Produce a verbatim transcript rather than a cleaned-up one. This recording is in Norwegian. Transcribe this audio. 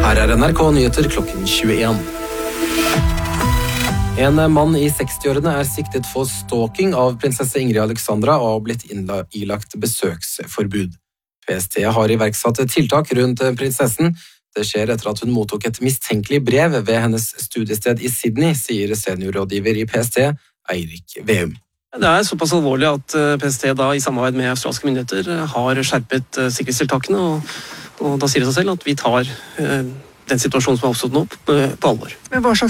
Her er N R K Nyheter klokken tjueen. En mann i sekstiårene er siktet for stalking av prinsesse Ingrid Alexandra og har blitt ilagt besøksforbud. P S T har iverksatt tiltak rundt prinsessen. Det skjer etter at hun mottok et mistenkelig brev ved hennes studiested i Sydney, sier seniorrådgiver i P S T, Eirik Veum. Det er såpass alvorlig at P S T da i samarbeid med australske myndigheter har skjerpet sikkerhetstiltakene, og, og da sier det seg selv at vi tar den situasjonen som har oppstått nå på alvor. Men hva slags